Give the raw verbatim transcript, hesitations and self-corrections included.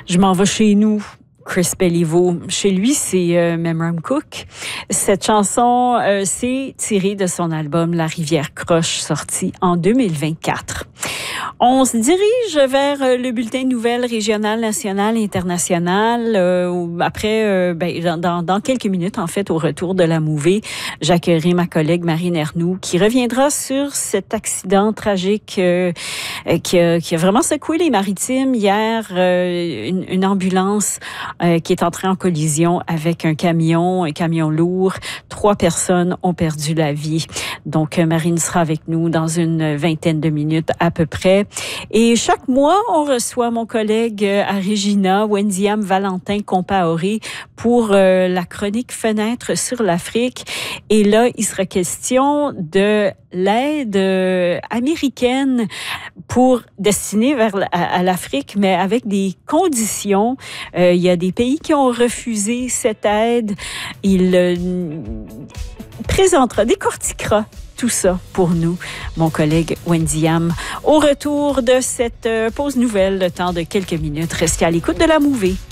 Je m'en vais chez nous. Chris Béliveau. Chez lui, c'est euh, Memram Cook. Cette chanson, euh, c'est tiré de son album La Rivière Croche, sorti en deux mille vingt-quatre. On se dirige vers le bulletin de nouvelles régionales, nationales et internationales. Euh, après, euh, ben, dans, dans quelques minutes, en fait, au retour de la mouvée, j'accueillerai ma collègue Marine Ernoult qui reviendra sur cet accident tragique euh, qui, a, qui a vraiment secoué les Maritimes hier. Euh, une, une ambulance euh, qui est entrée en collision avec un camion, un camion lourd. Trois personnes ont perdu la vie. Donc, Marine sera avec nous dans une vingtaine de minutes à peu près. Et chaque mois, on reçoit mon collègue à Regina, Wendiam Valentin Compaoré, pour euh, la chronique Fenêtre sur l'Afrique. Et là, il sera question de l'aide euh, américaine pour destiner vers à, à l'Afrique, mais avec des conditions. Euh, il y a des pays qui ont refusé cette aide. Il euh, présentera, décortiquera tout ça pour nous, mon collègue Wendiam. Au retour de cette pause nouvelle, le temps de quelques minutes, restez à l'écoute de la mouvée.